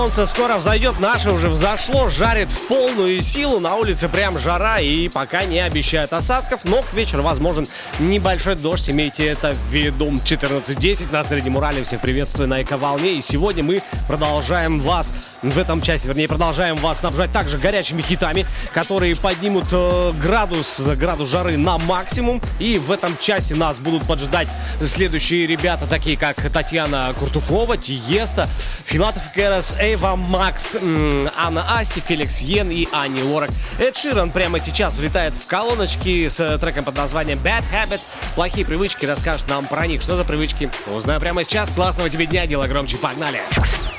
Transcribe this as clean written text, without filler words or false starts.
Солнце скоро взойдет, наше уже взошло, жарит в полную силу, на улице прям жара и пока не обещают осадков, но к вечеру возможен небольшой дождь, имейте это в виду. 14:10 на Среднем Урале, всех приветствую на Эко-волне, и сегодня мы продолжаем вас продолжаем вас снабжать также горячими хитами, которые поднимут градус жары на максимум, и в этом часе нас будут поджидать следующие ребята, такие как Татьяна Куртукова, Тиеста, Филатов и Керас, Эйва Макс, Анна Асти, Феликс Йен и Ани Лорак. Эд Ширан прямо сейчас влетает в колоночки с треком под названием Bad Habits. Плохие привычки, расскажет нам про них. Что за привычки? Узнаю прямо сейчас. Классного тебе дня, дело громче, погнали!